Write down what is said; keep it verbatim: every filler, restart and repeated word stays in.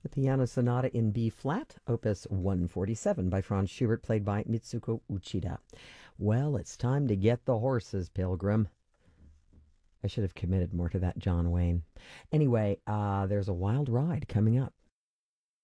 Piano Sonata in B flat, opus one forty-seven by Franz Schubert, played by Mitsuko Uchida. Well, it's time to get the horses, Pilgrim. I should have committed more to that John Wayne. Anyway, uh, there's a wild ride coming up